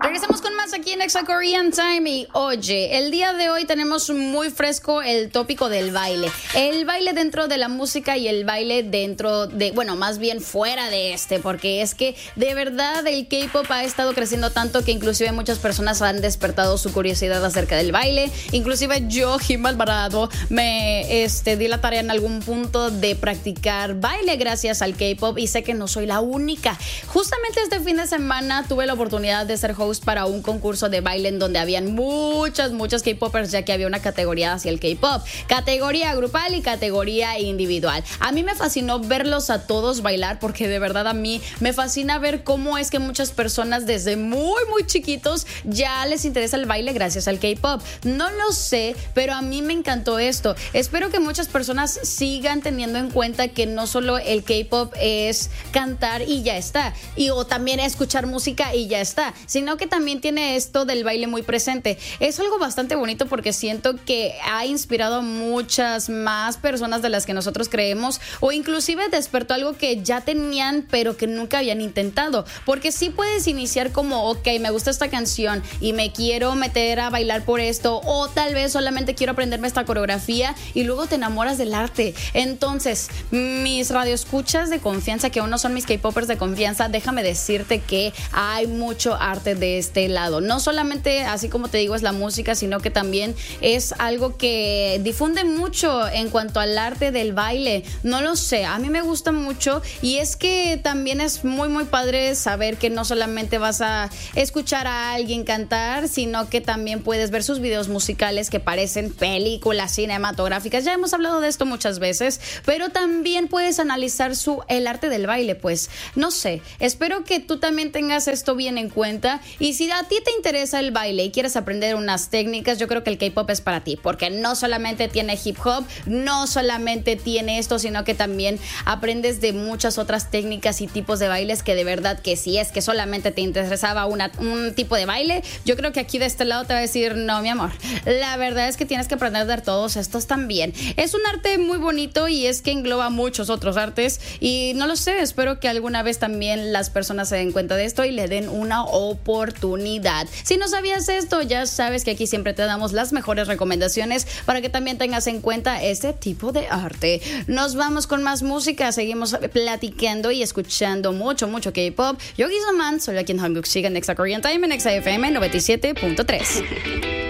Regresamos con más aquí en Exa Korean Time. Y oye, el día de hoy tenemos muy fresco el tópico del baile. El baile dentro de la música y el baile dentro de, bueno, más bien fuera de porque es que de verdad el K-pop ha estado creciendo tanto que inclusive muchas personas han despertado su curiosidad acerca del baile. Inclusive yo, Jim Alvarado, me di la tarea en algún punto de practicar baile gracias al K-pop y sé que no soy la única. Justamente este fin de semana tuve la oportunidad de ser host para un concurso de baile en donde habían muchas K-popers, ya que había una categoría hacia el K-pop, categoría grupal y categoría individual. A mí me fascinó verlos a todos bailar porque de verdad a mí me fascina ver cómo es que muchas personas desde muy chiquitos ya les interesa el baile gracias al K-pop. No lo sé, pero a mí me encantó esto. Espero que muchas personas sigan teniendo en cuenta que no solo el K-pop es cantar y ya está, o también escuchar música y ya está, sino que también tiene esto del baile muy presente. Es algo bastante bonito porque siento que ha inspirado a muchas más personas de las que nosotros creemos, o inclusive despertó algo que ya tenían pero que nunca habían intentado, porque sí puedes iniciar como, ok, me gusta esta canción y me quiero meter a bailar por esto, o tal vez solamente quiero aprenderme esta coreografía, y luego te enamoras del arte. Entonces, mis radioescuchas de confianza, que aún no son mis K-popers de confianza, déjame decirte que hay mucho arte de este lado. No solamente, así como te digo, es la música, sino que también es algo que difunde mucho en cuanto al arte del baile. No lo sé, a mí me gusta mucho, y es que también es muy padre saber que no solamente vas a escuchar a alguien cantar, sino que también puedes ver sus videos musicales que parecen películas cinematográficas. Ya hemos hablado de esto muchas veces, pero también puedes analizar el arte del baile. Pues no sé, espero que tú también tengas esto bien en cuenta, y si a ti te interesa el baile y quieres aprender unas técnicas, yo creo que el K-pop es para ti, porque no solamente tiene hip hop, no solamente tiene esto, sino que también aprendes de muchas otras técnicas y tipos de bailes que de verdad que si es que solamente te interesaba un tipo de baile, yo creo que aquí de este lado te va a decir, no, mi amor, la verdad es que tienes que aprender de todos estos también. Es un arte muy bonito y es que engloba muchos otros artes, y no lo sé, espero que alguna vez también las personas se den cuenta de esto y le den una oportunidad. Si no sabías esto, ya sabes que aquí siempre te damos las mejores recomendaciones para que también tengas en cuenta este tipo de arte. Nos vamos con más música, seguimos platicando y escuchando mucho K-pop. Yo, Gizaman, soy aquí en Hanguk, sigan Exa Korean Time en Exa FM 97.3.